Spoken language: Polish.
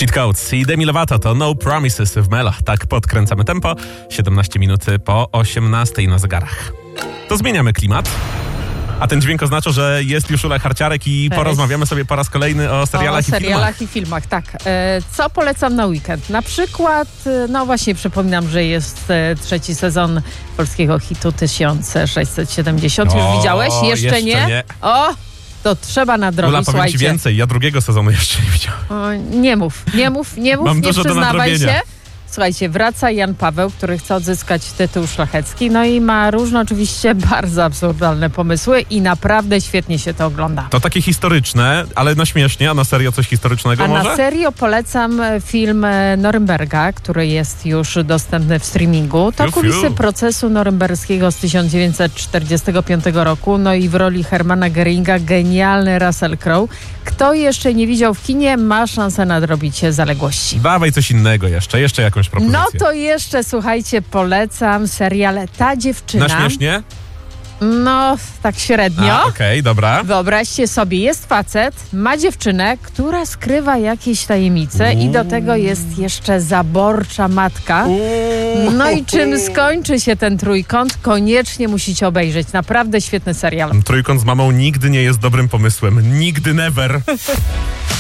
Cheat Codes i Demi Lovato to No Promises w Melo. Tak podkręcamy tempo. 17 minut po 18 na zegarach. To zmieniamy klimat. A ten dźwięk oznacza, że jest już Ula Harciarek i porozmawiamy sobie po raz kolejny o serialach i filmach. I filmach, tak. Co polecam na weekend? Na przykład, no właśnie przypominam, że jest trzeci sezon polskiego hitu 1670. Już widziałeś? Jeszcze nie? O! To trzeba nadrobić, Ula, powiem ci więcej, ja drugiego sezonu jeszcze nie widziałem. Nie mów, Mam nie dużo do przyznawaj nadrobienia. się. Słuchajcie, wraca Jan Paweł, który chce odzyskać tytuł szlachecki, no i ma różne oczywiście bardzo absurdalne pomysły i naprawdę świetnie się to ogląda. To takie historyczne, ale na śmiesznie, a na serio coś historycznego może? Na serio polecam film Norymberga, który jest już dostępny w streamingu. To kulisy procesu norymberskiego z 1945 roku, no i w roli Hermana Göringa genialny Russell Crowe. Kto jeszcze nie widział w kinie, ma szansę nadrobić zaległości. Dawaj coś innego jeszcze jakąś propozycję. No to jeszcze, słuchajcie, polecam serial Ta dziewczyna. Na śmiesznie? No, tak średnio. Okej, dobra. Wyobraźcie sobie, jest facet, ma dziewczynę, która skrywa jakieś tajemnice i do tego jest jeszcze zaborcza matka. No i czym skończy się ten trójkąt, koniecznie musicie obejrzeć. Naprawdę świetny serial. Trójkąt z mamą nigdy nie jest dobrym pomysłem. Nigdy, never.